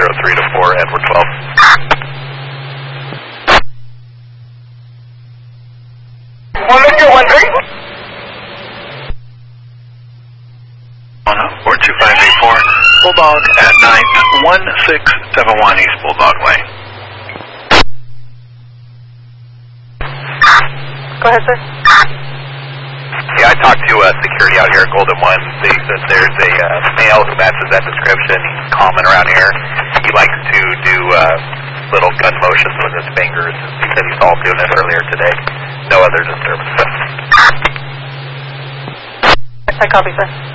03 to 4, Edward 12. 42584, Bulldog at 91671 East Bulldog Lane. Go ahead, sir. Yeah, I talked to security out here at Golden One. They said there's a male who matches that description. He's common around here. He likes to do little gun motions with his fingers. He said he saw him doing it earlier today. No other disturbances. I copy, sir.